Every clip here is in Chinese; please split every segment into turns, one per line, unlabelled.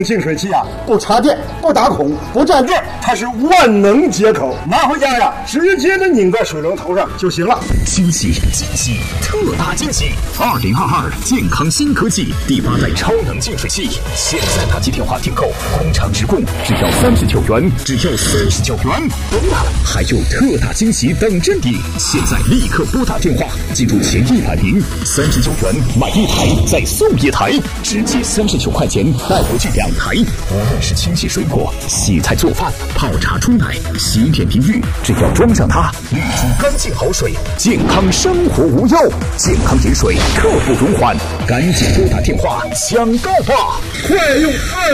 净水器啊，不插电，不打孔，不占地儿，它是万能接口，拿回家呀，直接的拧在水龙头上就行了。
惊喜惊喜，特大惊喜！2022健康新科技第8代超能净水器，现在打起电话订购，工厂直供，只要39元，只要39元。不了，还有特大惊喜等着你！现在立刻拨打电话，记住前100名，39元买1台再送1台，直接39块钱带回去2台。无论是清洗水果、洗菜做饭、泡茶冲奶、洗脸淋浴，只要装上它，滤出干净好水，健康生活无忧。健康饮水，刻不容缓，赶紧拨打电话抢购吧！
快用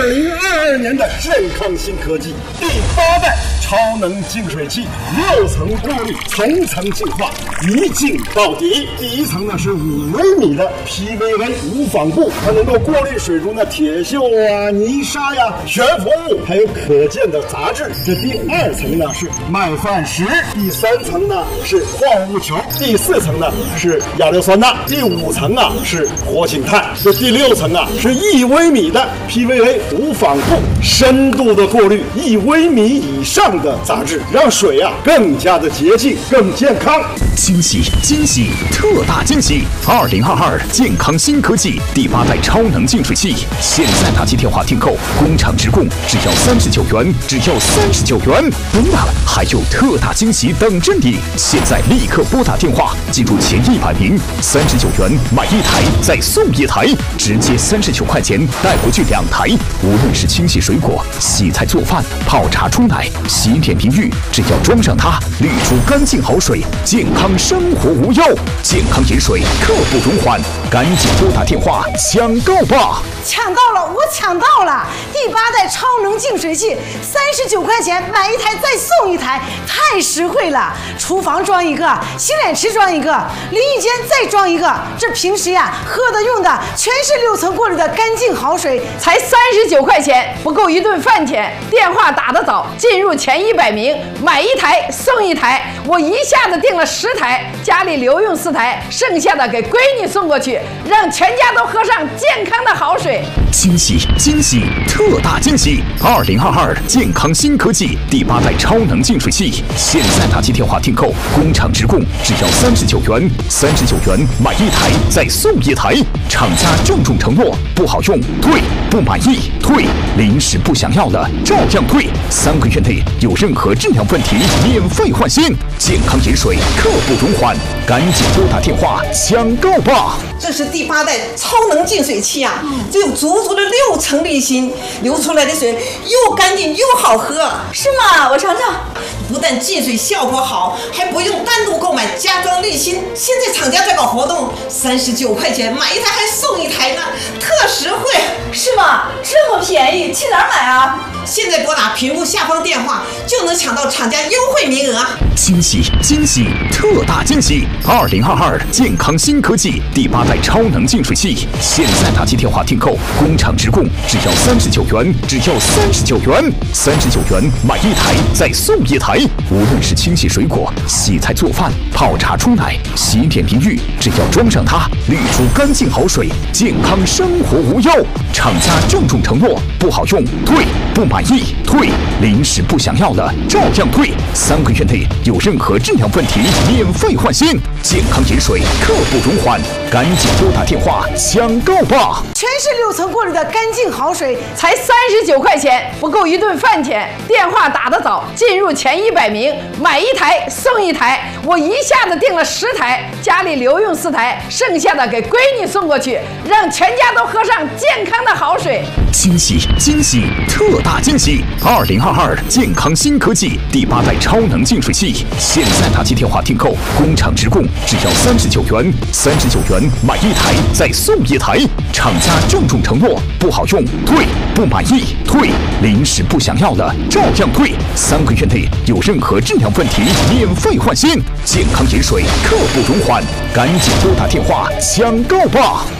2022年的健康新科技第8代超能净水器，6层过滤，层层净化，一净到底。第一层呢是5微米的 PVA 无纺布，它能够过滤水中的铁锈啊、泥沙呀、悬浮物，还有可见的杂质。这第2层呢是麦饭石，第3层呢是矿物球，第4层呢是亚硫酸钠，第5层啊是活性炭，这第6层啊是1微米的 PVA 无纺布，深度的过滤1微米以上的杂质，让水啊更加的洁净、更健康。
惊喜惊喜，特大惊喜！2022健康新科技第8代超能净水器，现在打起电话订购，工厂直供，只要39元，只要39元。不了，还有特大惊喜等着你！现在立刻拨打电话，记住前100名，39元买1台再送1台，直接39块钱带回去2台。无论是清洗水果、洗菜做饭、泡茶冲奶、洗脸淋浴，只要装上它，滤出干净好水，健康生活无忧。健康饮水，刻不容缓，赶紧拨打电话抢购吧！
抢到了，我抢到了！第8代超能净水器，39块钱买1台再送1台，太实惠了！厨房装一个，洗脸池装一个，淋浴间再装一个。这平时呀喝的用的全是6层过滤的干净好水，
才39块钱，不够1顿饭钱。电话打得早，进入前100名，买1台送1台。我一下子订了10台，家里留用4台，剩下的给闺女送过去，让全家都喝上健康的好水。
惊喜惊喜，特大惊喜！2022健康新科技第8代超能净水器，现在打起电话订购，工厂直供，只要39元，39元买1台再送1台。厂家郑重承诺，不好用退，不满意退，临时不想要了照样退，3个月内有任何质量问题免费换新。健康饮水，刻不容缓，赶紧拨打电话抢购吧！
这是第8代超能净水器啊，只有足足的6层滤芯，流出来的水又干净又好喝。
是吗？我尝尝。
不但净水效果好，还不用单独购买加装滤芯。现在厂家在搞活动，39块钱买1台还送1台呢，特实惠。
是吗？这么便宜，去哪儿买啊？
现在拨打屏幕下方电话就能抢到厂家优惠名额。
惊喜惊喜，特大惊喜！2022健康新科技第8代超能净水器，现在打起电话订购，工厂直供，只要39元，只要39元，39元买1台再送1台。无论是清洗水果、洗菜做饭、泡茶冲奶、洗脸淋浴，只要装上它，滤出干净好水，健康生活无忧。厂家郑重承诺，不好用退，不满意退，临时不想要了照样退，3个月内有任何质量问题免费换新。健康饮水，刻不容缓，赶紧拨打电话抢购吧！
全是6层过滤的干净好水，
才39块钱，不够1顿饭钱。电话打得早，进入前100名，买1台送1台。我一下子订了10台，家里留用4台，剩下的给闺女送过去，让全家都喝上健康的好水。
惊喜惊喜，特大惊喜！2022健康新科技第8代超能净水器，现在打起电话订购，工厂直供，只要39元，39元买1台再送1台。厂家郑重承诺，不好用退，不满意退，临时不想要了照样退，3个月内有任何质量问题免费换新。健康饮水，刻不容缓，赶紧拨打电话抢购吧！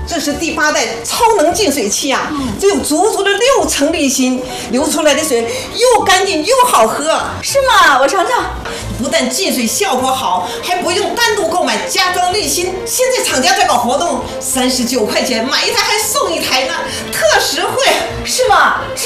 这是第8代超能净水器啊，这有足足的6层沥芯，流出来的水又干净又好喝。
是吗？我尝尝。
不但净水效果好，还不用单独购买加装沥芯。现在厂家在搞活动，39块钱买一台还送一台呢，特实惠。
是吗？